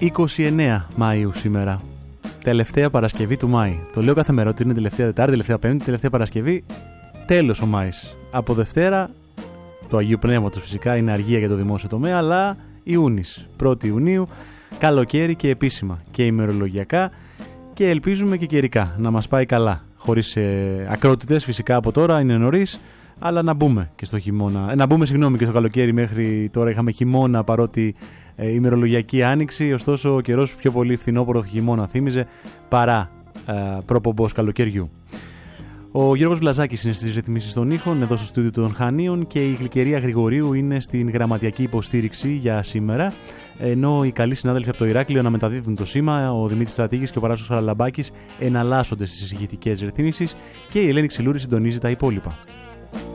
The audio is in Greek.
29 Μαΐου σήμερα. Τελευταία Παρασκευή του Μάη. Το λέω κάθε μέρα ότι είναι τελευταία Τετάρτη, τελευταία Πέμπτη, τελευταία Παρασκευή. Τέλος ο Μάης. Από Δευτέρα, το Αγίου Πνεύματος φυσικά είναι αργία για το δημόσιο τομέα, αλλά Ιούνις, 1η Ιουνίου, καλοκαίρι και επίσημα και ημερολογιακά και ελπίζουμε και καιρικά να μας πάει καλά. Χωρίς ακρότητες φυσικά από τώρα, είναι νωρίς, αλλά να μπούμε και στο χειμώνα. Να μπούμε, και στο καλοκαίρι. Μέχρι τώρα είχαμε χειμώνα, παρότι ημερολογιακή άνοιξη, ωστόσο ο καιρός πιο πολύ φθινόπωρο χειμώνα θύμιζε παρά προπομπός καλοκαιριού. Ο Γιώργος Βλαζάκης είναι στις ρυθμίσεις των ήχων εδώ στο στούντιο των Χανίων και η Γλυκερία Γρηγορίου είναι στην γραμματιακή υποστήριξη για σήμερα, ενώ οι καλοί συνάδελφοι από το Ηράκλειο αναμεταδίδουν το σήμα, ο Δημήτρης Στρατήγης και ο Παράσος Χαραλαμπάκης εναλλάσσονται στις εισηγητικές ρυθμίσεις και η Ελένη Ξυλούρη συντονίζει τα υπόλοιπα.